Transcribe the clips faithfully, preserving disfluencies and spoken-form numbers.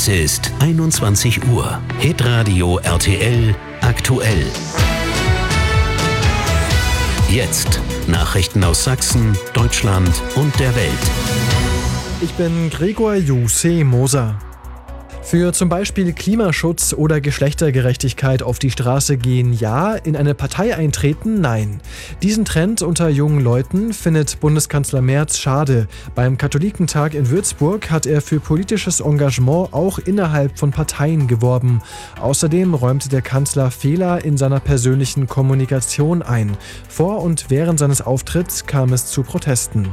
Es ist einundzwanzig Uhr. Hitradio R T L aktuell. Jetzt Nachrichten aus Sachsen, Deutschland und der Welt. Ich bin Gregor Juse Moser. Für zum Beispiel Klimaschutz oder Geschlechtergerechtigkeit auf die Straße gehen ja, in eine Partei eintreten nein. Diesen Trend unter jungen Leuten findet Bundeskanzler Merz schade. Beim Katholikentag in Würzburg hat er für politisches Engagement auch innerhalb von Parteien geworben. Außerdem räumte der Kanzler Fehler in seiner persönlichen Kommunikation ein. Vor und während seines Auftritts kam es zu Protesten.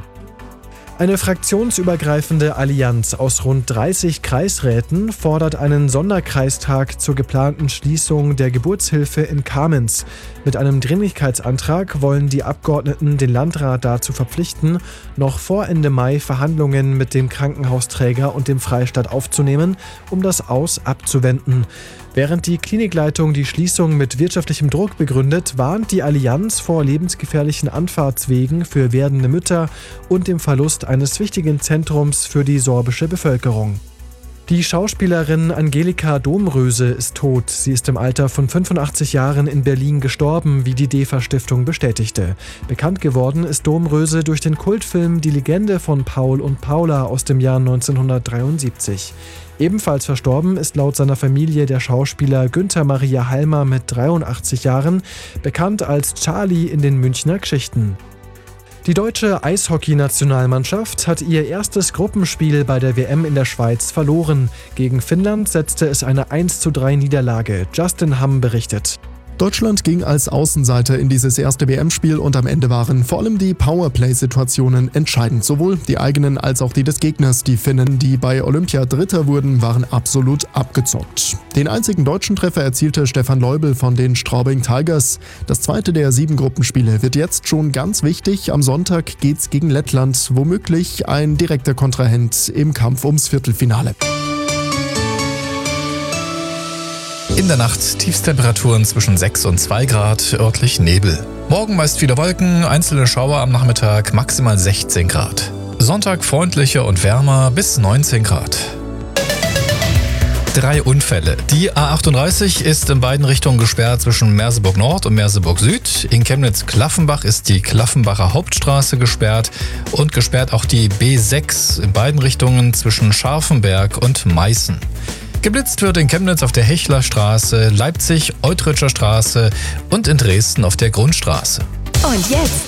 Eine fraktionsübergreifende Allianz aus rund dreißig Kreisräten fordert einen Sonderkreistag zur geplanten Schließung der Geburtshilfe in Kamenz. Mit einem Dringlichkeitsantrag wollen die Abgeordneten den Landrat dazu verpflichten, noch vor Ende Mai Verhandlungen mit dem Krankenhausträger und dem Freistaat aufzunehmen, um das Aus abzuwenden. Während die Klinikleitung die Schließung mit wirtschaftlichem Druck begründet, warnt die Allianz vor lebensgefährlichen Anfahrtswegen für werdende Mütter und dem Verlust eines wichtigen Zentrums für die sorbische Bevölkerung. Die Schauspielerin Angelika Domröse ist tot. Sie ist im Alter von fünfundachtzig Jahren in Berlin gestorben, wie die DEFA-Stiftung bestätigte. Bekannt geworden ist Domröse durch den Kultfilm Die Legende von Paul und Paula aus dem Jahr neunzehnhundertdreiundsiebzig. Ebenfalls verstorben ist laut seiner Familie der Schauspieler Günther Maria Halmer mit dreiundachtzig Jahren, bekannt als Charlie in den Münchner Geschichten. Die deutsche Eishockey-Nationalmannschaft hat ihr erstes Gruppenspiel bei der W M in der Schweiz verloren. Gegen Finnland setzte es eine eins zu drei Niederlage. Justin Hamm berichtet. Deutschland ging als Außenseiter in dieses erste W M-Spiel und am Ende waren vor allem die Powerplay-Situationen entscheidend. Sowohl die eigenen als auch die des Gegners. Die Finnen, die bei Olympia Dritter wurden, waren absolut abgezockt. Den einzigen deutschen Treffer erzielte Stefan Leubel von den Straubing Tigers. Das zweite der sieben Gruppenspiele wird jetzt schon ganz wichtig. Am Sonntag geht's gegen Lettland, womöglich ein direkter Kontrahent im Kampf ums Viertelfinale. In der Nacht Tiefstemperaturen zwischen sechs und zwei Grad, örtlich Nebel. Morgen meist viele Wolken, einzelne Schauer am Nachmittag, maximal sechzehn Grad. Sonntag freundlicher und wärmer bis neunzehn Grad. Drei Unfälle. Die A achtunddreißig ist in beiden Richtungen gesperrt zwischen Merseburg Nord und Merseburg Süd. In Chemnitz-Klaffenbach ist die Klaffenbacher Hauptstraße gesperrt und gesperrt auch die B sechs in beiden Richtungen zwischen Scharfenberg und Meißen. Geblitzt wird in Chemnitz auf der Hechlerstraße, Leipzig, Eutritscher Straße und in Dresden auf der Grundstraße. Und jetzt